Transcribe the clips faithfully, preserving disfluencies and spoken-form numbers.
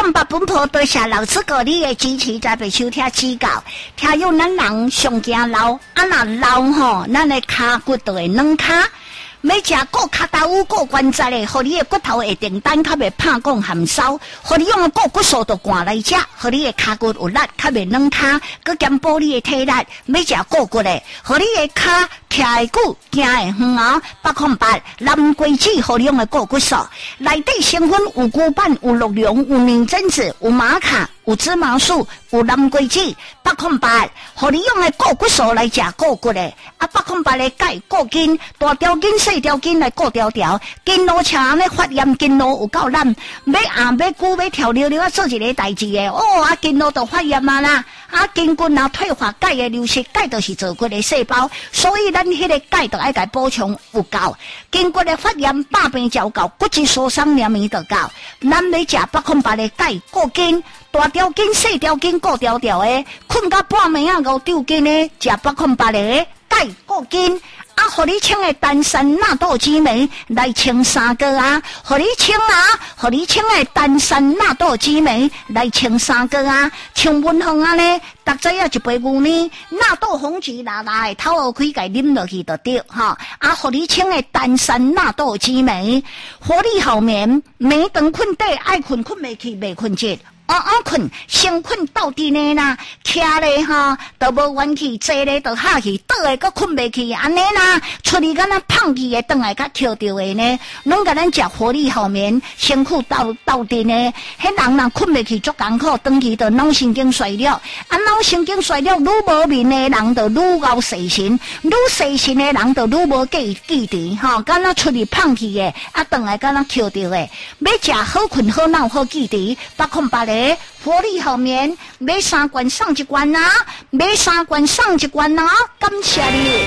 空八本坡多谢老师哥你的支持，再被收听指教。听有咱人上惊老，啊那老吼，咱的骹骨都会软骹。要食过卡达乌过关节的，互你的骨头会定单，较袂怕讲含烧；互你用个骨素都灌来食，互你的骹骨有力，较袂软骹，佮减补你的体力。要食过骨的，互你的骹徛会久，行会远哦。八空八蓝桂枝，互你用的过骨素，内底成分有骨板、有鹿茸、有拟真子、有玛卡、有芝麻素、有蓝桂枝。八空八，互你用的过骨素来食过骨的。啊，八空八的钙过筋，大条筋、细条筋来过条条。筋络像安尼发炎，筋络有够烂，要硬要久要跳溜溜啊，做一个代志的哦。啊，筋络就发炎啊啦。啊，筋骨若退化，钙的流失，钙就是做骨的细胞，所以咱迄个钙就爱甲补充有够。筋骨的发炎、百病照够，骨质疏松连面就够。咱要食八空八的钙过筋。大条筋、细条筋、过条条的，困到半暝啊五丢筋的，食八空八的钙过筋。啊，互你请的丹参纳豆激酶来清三高啊，互你请啊，互你请的丹参纳豆激酶来清三高啊，像温风啊呢，逐知影一杯牛奶，纳豆红橘辣辣的，头壳开甲啉落去就对哈。啊，互你请的丹参纳豆激酶，活力好眠，暝长困底爱困困袂去，袂困觉。晚晚困，先困到底呢啦，徛咧哈，都无元气，坐咧就下去，倒来阁困袂去，安尼啦，出去敢若胖去的，倒来甲跳着的呢，拢甲咱食活力好眠，身躯到到底呢，迄人若困袂去足艰苦，长期就脑神经衰弱，啊脑神经衰弱，愈无眠的人就愈熬细神，愈细神的人就愈无记记忆，吼，敢若出去胖去的，啊倒来敢若跳着的，要食好困好脑好记忆，八空八个。活力好眠，买三罐送一罐啊！买三罐送一罐啊！感谢你。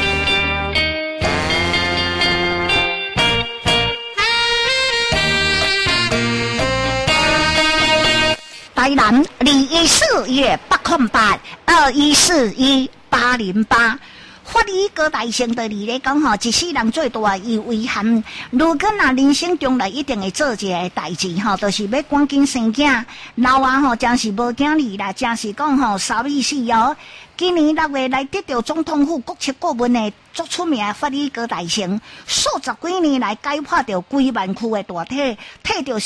台南二一四月八空八二一四一八零八。法律高大成的你咧讲吼，一世人最大有遗憾。如果若人生中来一定会做一个代志吼，就是要赶紧生囝。老啊吼，真是无囝儿啦，真是讲吼啥意思哦。今年六月来得到总统府国策顾问的足出名的法律高大成，数十几年来解破着几万区的大体，摕着。